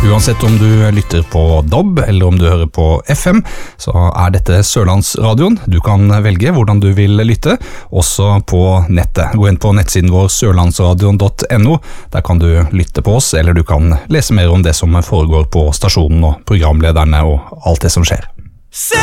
Uansett om du lytter på DAB eller om du hører på FM, så dette Sørlandsradioen. Du kan velge hvordan du vil lytte, også på nettet. Gå inn på nettsiden vår sørlandsradion.no. Der kan du lytte på oss, eller du kan lese mer om det som foregår på stasjonen og programlederne og alt det som skjer.